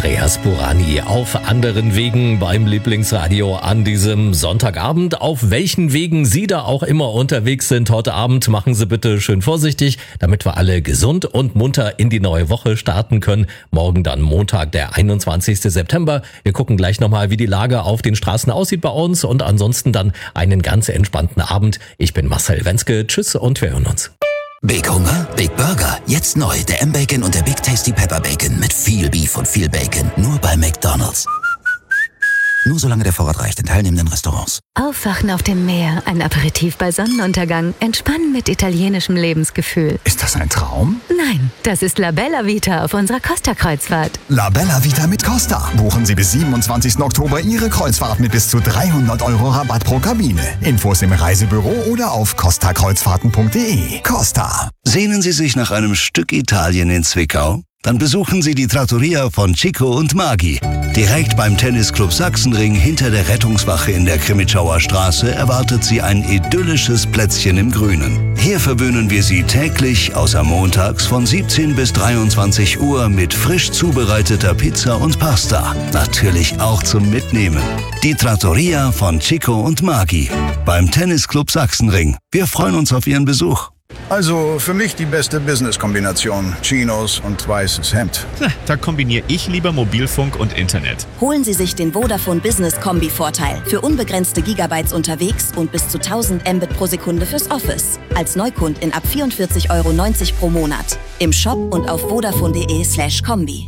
Andreas Burani auf anderen Wegen beim Lieblingsradio an diesem Sonntagabend. Auf welchen Wegen Sie da auch immer unterwegs sind heute Abend, machen Sie bitte schön vorsichtig, damit wir alle gesund und munter in die neue Woche starten können. Morgen dann Montag, der 21. September. Wir gucken gleich nochmal, wie die Lage auf den Straßen aussieht bei uns und ansonsten dann einen ganz entspannten Abend. Ich bin Marcel Wenske. Tschüss und wir hören uns. Big Hunger? Big Burger. Jetzt neu. Der M-Bacon und der Big Tasty Pepper Bacon mit viel Beef und viel Bacon. Nur bei McDonald's. Nur solange der Vorrat reicht in teilnehmenden Restaurants. Aufwachen auf dem Meer, ein Aperitif bei Sonnenuntergang, entspannen mit italienischem Lebensgefühl. Ist das ein Traum? Nein, das ist La Bella Vita auf unserer Costa-Kreuzfahrt. La Bella Vita mit Costa. Buchen Sie bis 27. Oktober Ihre Kreuzfahrt mit bis zu 300 € Rabatt pro Kabine. Infos im Reisebüro oder auf costakreuzfahrten.de. Costa. Sehnen Sie sich nach einem Stück Italien in Zwickau? Dann besuchen Sie die Trattoria von Chico und Maghi. Direkt beim Tennisclub Sachsenring hinter der Rettungswache in der Krimitschauer Straße erwartet Sie ein idyllisches Plätzchen im Grünen. Hier verwöhnen wir Sie täglich, außer montags von 17 bis 23 Uhr mit frisch zubereiteter Pizza und Pasta. Natürlich auch zum Mitnehmen. Die Trattoria von Chico und Maghi beim Tennisclub Sachsenring. Wir freuen uns auf Ihren Besuch. Also für mich die beste Business-Kombination. Chinos und weißes Hemd. Da kombiniere ich lieber Mobilfunk und Internet. Holen Sie sich den Vodafone Business Kombi-Vorteil. Für unbegrenzte Gigabytes unterwegs und bis zu 1000 Mbit pro Sekunde fürs Office. Als Neukundin ab 44,90 € pro Monat. Im Shop und auf vodafone.de/kombi.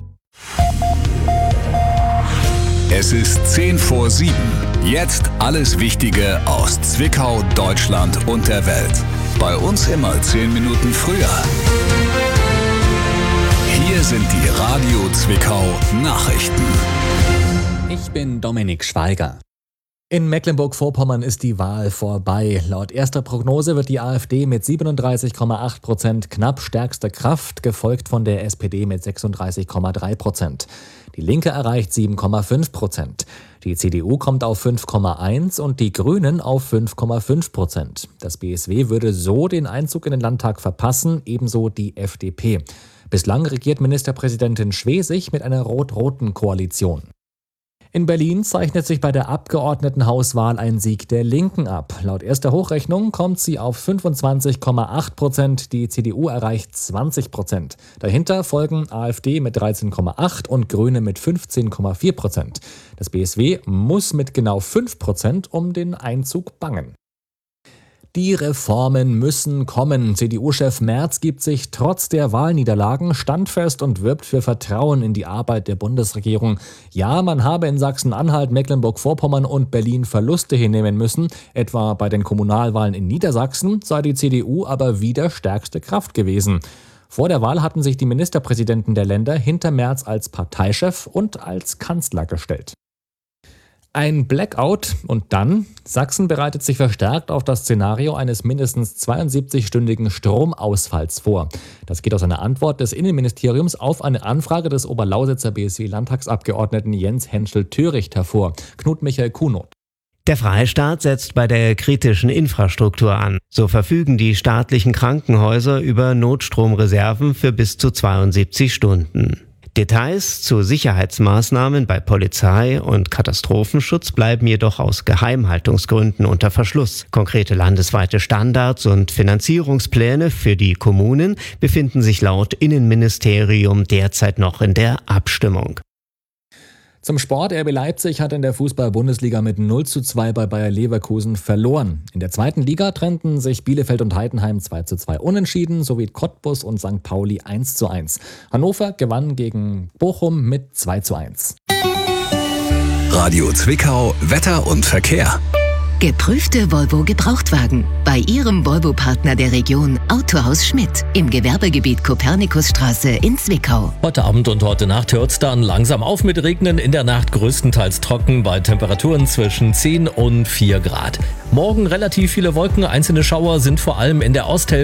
Es ist 10 vor 7. Jetzt alles Wichtige aus Zwickau, Deutschland und der Welt. Bei uns immer 10 Minuten früher. Hier sind die Radio Zwickau Nachrichten. Ich bin Dominik Schweiger. In Mecklenburg-Vorpommern ist die Wahl vorbei. Laut erster Prognose wird die AfD mit 37,8% knapp stärkster Kraft, gefolgt von der SPD mit 36,3%. Die Linke erreicht 7,5%. Die CDU kommt auf 5,1% und die Grünen auf 5,5%. Das BSW würde so den Einzug in den Landtag verpassen, ebenso die FDP. Bislang regiert Ministerpräsidentin Schwesig mit einer rot-roten Koalition. In Berlin zeichnet sich bei der Abgeordnetenhauswahl ein Sieg der Linken ab. Laut erster Hochrechnung kommt sie auf 25,8%, die CDU erreicht 20%. Dahinter folgen AfD mit 13,8% und Grüne mit 15,4%. Das BSW muss mit genau 5% um den Einzug bangen. Die Reformen müssen kommen. CDU-Chef Merz gibt sich trotz der Wahlniederlagen standfest und wirbt für Vertrauen in die Arbeit der Bundesregierung. Ja, man habe in Sachsen-Anhalt, Mecklenburg-Vorpommern und Berlin Verluste hinnehmen müssen. Etwa bei den Kommunalwahlen in Niedersachsen sei die CDU aber wieder stärkste Kraft gewesen. Vor der Wahl hatten sich die Ministerpräsidenten der Länder hinter Merz als Parteichef und als Kanzler gestellt. Ein Blackout und dann? Sachsen bereitet sich verstärkt auf das Szenario eines mindestens 72-stündigen Stromausfalls vor. Das geht aus einer Antwort des Innenministeriums auf eine Anfrage des Oberlausitzer BSW-Landtagsabgeordneten Jens Henschel-Töricht hervor. Knut Michael Kuhnot. Der Freistaat setzt bei der kritischen Infrastruktur an. So verfügen die staatlichen Krankenhäuser über Notstromreserven für bis zu 72 Stunden. Details zu Sicherheitsmaßnahmen bei Polizei und Katastrophenschutz bleiben jedoch aus Geheimhaltungsgründen unter Verschluss. Konkrete landesweite Standards und Finanzierungspläne für die Kommunen befinden sich laut Innenministerium derzeit noch in der Abstimmung. Zum Sport. RB Leipzig hat in der Fußball-Bundesliga mit 0:2 bei Bayer Leverkusen verloren. In der zweiten Liga trennten sich Bielefeld und Heidenheim 2:2 unentschieden, sowie Cottbus und St. Pauli 1:1. Hannover gewann gegen Bochum mit 2:1. Radio Zwickau, Wetter und Verkehr. Geprüfte Volvo Gebrauchtwagen. Bei Ihrem Volvo-Partner der Region Autohaus Schmidt im Gewerbegebiet Kopernikusstraße in Zwickau. Heute Abend und heute Nacht hört es dann langsam auf mit Regnen. In der Nacht größtenteils trocken bei Temperaturen zwischen 10 und 4 Grad. Morgen relativ viele Wolken. Einzelne Schauer sind vor allem in der Osthälfte